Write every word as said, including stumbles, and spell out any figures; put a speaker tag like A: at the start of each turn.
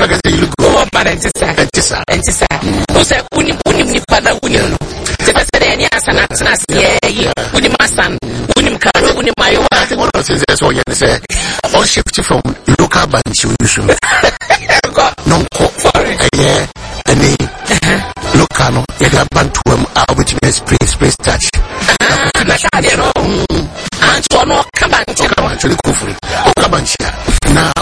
A: so I say you look
B: go man and sir
A: and sir
B: and sir who say uni uni ni father uni no te say any asana na say uni masan uni karo uni mayo
A: I think one of the things so you say all shift from local bank you should no yeah any local no yeah bank to um which means spray spray starch
B: na shade no and so no kabanchi
A: kabanchi ko free kabanchi